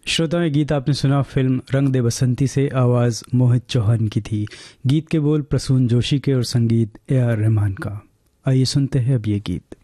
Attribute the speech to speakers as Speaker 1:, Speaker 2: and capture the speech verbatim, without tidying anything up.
Speaker 1: श्रोता, ये गीत आपने सुना फिल्म रंग दे बसंती से। आवाज़ मोहित चौहान की थी। गीत के बोल प्रसून जोशी के और संगीत ए आर रहमान का। आइए सुनते हैं अब ये गीत।